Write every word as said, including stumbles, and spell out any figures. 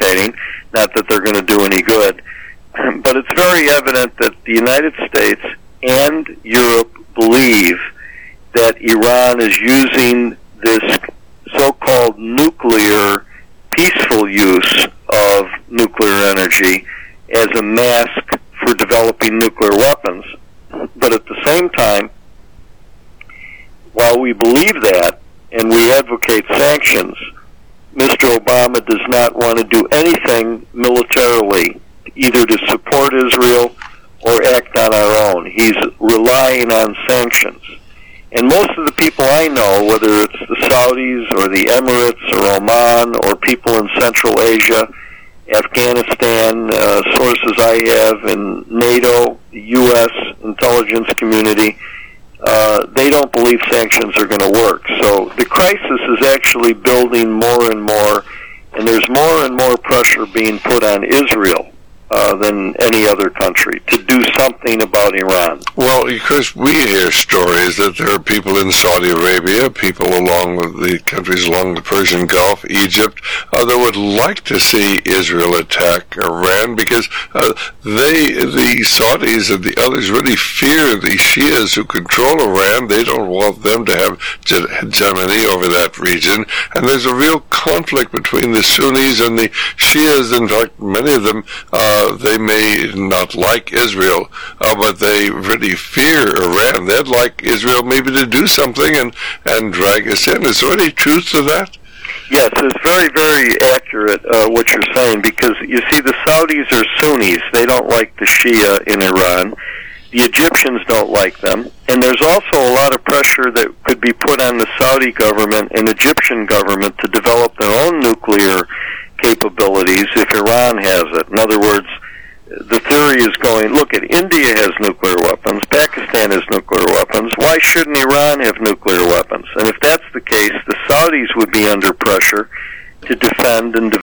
irritating, not that they're going to do any good. But it's very evident that the United States and Europe believe that Iran is using this so-called nuclear, peaceful use of nuclear energy as a mask for developing nuclear weapons. But at the same time, while we believe that and we advocate sanctions, Mister Obama does not want to do anything militarily, either to support Israel or act on our own. He's relying on sanctions. And most of the people I know, whether it's the Saudis or the Emirates or Oman or people in Central Asia, Afghanistan, uh, sources I have in NATO, the U S intelligence community, uh, they don't believe sanctions are going to work. So the crisis is actually building more and more, and there's more and more pressure being put on Israel Uh, than any other country to do something about Iran. Well, because we hear stories that there are people in Saudi Arabia, people along with the countries along the Persian Gulf, Egypt, uh, that would like to see Israel attack Iran because uh, they, the Saudis and the others really fear the Shias who control Iran. They don't want them to have hegemony over that region. And there's a real conflict between the Sunnis and the Shias. In fact, many of them uh, Uh, they may not like Israel, uh, but they really fear Iran. They'd like Israel maybe to do something and, and drag us in. Is there any truth to that? Yes, it's very, very accurate uh, what you're saying, because you see the Saudis are Sunnis. They don't like the Shia in Iran. The Egyptians don't like them. And there's also a lot of pressure that could be put on the Saudi government and Egyptian government to develop their own nuclear capabilities if Iran has it. In other words, the theory is going, look, at India has nuclear weapons, Pakistan has nuclear weapons, why shouldn't Iran have nuclear weapons? And if that's the case, the Saudis would be under pressure to defend and